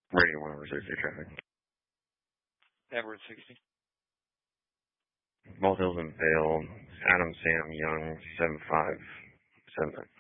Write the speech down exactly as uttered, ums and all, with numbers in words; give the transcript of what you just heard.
Radio one over sixty traffic. Edward sixty. Bald Hills and Vale. Adam Sam Young, seven five seven.